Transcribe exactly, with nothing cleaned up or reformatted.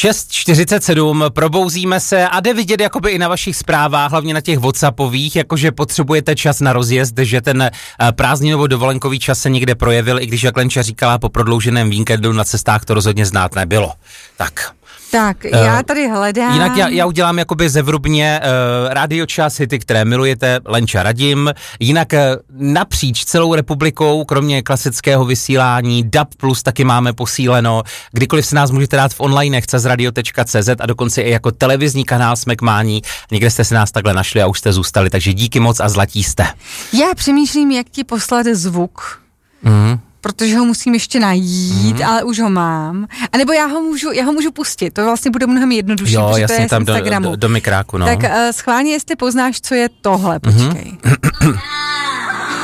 šest čtyřicet sedm, probouzíme se a jde vidět jakoby i na vašich zprávách, hlavně na těch WhatsAppových, jakože potřebujete čas na rozjezd, že ten prázdninový dovolenkový čas se někde projevil, i když jak Lenča říkala, po prodlouženém víkendu na cestách to rozhodně znát nebylo. Tak. Tak, já tady hledám. Jinak já, já udělám jakoby zevrubně uh, Radio Čas, hity, které milujete, Lenča radím. Jinak uh, napříč celou republikou, kromě klasického vysílání, D A B plus taky máme posíleno. Kdykoliv se nás můžete dát v online cazradio tečka cé zet a dokonce i jako televizní kanál jsme k mání. Někde jste si nás takhle našli a už jste zůstali, takže díky moc a zlatí jste. Já přemýšlím, jak ti poslat zvuk. Mhm. Protože ho musím ještě najít, mm. ale už ho mám. A nebo já ho můžu, já ho můžu pustit, to vlastně bude mnohem jednodušší, jo, protože jasně, to je z Instagramu. Do, do, do mikráku, no. Tak uh, schválně, jestli poznáš, co je tohle, počkej. Mm-hmm.